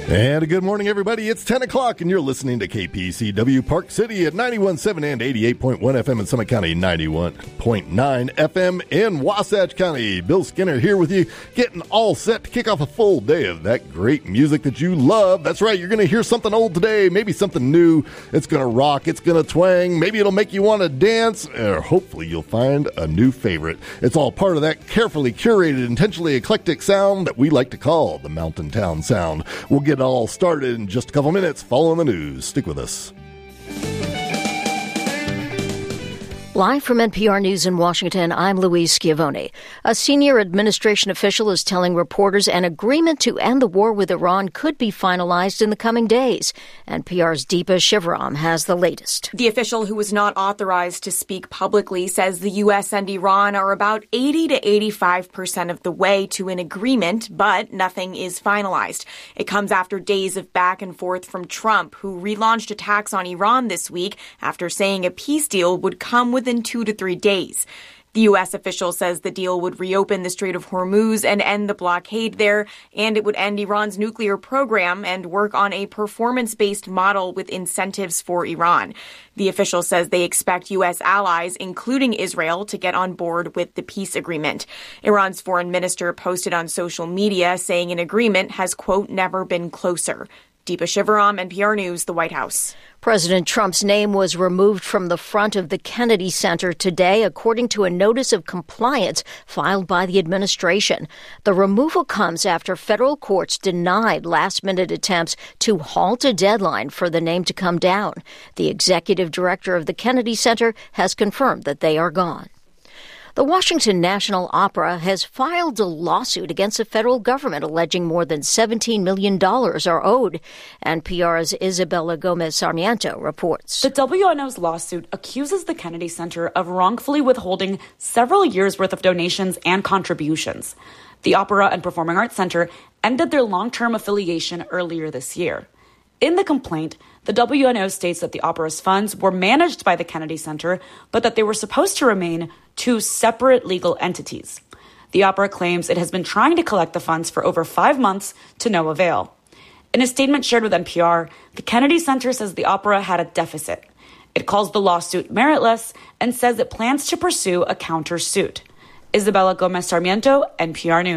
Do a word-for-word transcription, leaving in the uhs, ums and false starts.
And a good morning, everybody. It's ten o'clock, and you're listening to K P C W Park City at ninety-one point seven and eighty-eight point one F M in Summit County, ninety-one point nine F M in Wasatch County. Bill Skinner here with you, getting all set to kick off a full day of that great music that you love. That's right, you're going to hear something old today, maybe something new. It's going to rock, it's going to twang, maybe it'll make you want to dance, or hopefully you'll find a new favorite. It's all part of that carefully curated, intentionally eclectic sound that we like to call the Mountain Town Sound. We'll get all started in just a couple minutes following the news. Stick with us. Live from N P R News in Washington, I'm Louise Schiavone. A senior administration official is telling reporters an agreement to end the war with Iran could be finalized in the coming days. N P R's Deepa Shivaram has the latest. The official, who was not authorized to speak publicly, says the U S and Iran are about eighty to eighty-five percent of the way to an agreement, but nothing is finalized. It comes after days of back and forth from Trump, who relaunched attacks on Iran this week after saying a peace deal would come within two to three days. The U S official says the deal would reopen the Strait of Hormuz and end the blockade there, and it would end Iran's nuclear program and work on a performance-based model with incentives for Iran. The official says they expect U S allies, including Israel, to get on board with the peace agreement. Iran's foreign minister posted on social media saying an agreement has, quote, never been closer. Deepa Shivaram, N P R News, the White House. President Trump's name was removed from the front of the Kennedy Center today, according to a notice of compliance filed by the administration. The removal comes after federal courts denied last-minute attempts to halt a deadline for the name to come down. The executive director of the Kennedy Center has confirmed that they are gone. The Washington National Opera has filed a lawsuit against the federal government alleging more than seventeen million dollars are owed. N P R's Isabella Gomez Sarmiento reports. The W N O's lawsuit accuses the Kennedy Center of wrongfully withholding several years' worth of donations and contributions. The Opera and Performing Arts Center ended their long-term affiliation earlier this year. In the complaint, the W N O states that the opera's funds were managed by the Kennedy Center, but that they were supposed to remain two separate legal entities. The opera claims it has been trying to collect the funds for over five months to no avail. In a statement shared with N P R, the Kennedy Center says the opera had a deficit. It calls the lawsuit meritless and says it plans to pursue a countersuit. Isabella Gomez Sarmiento, N P R News.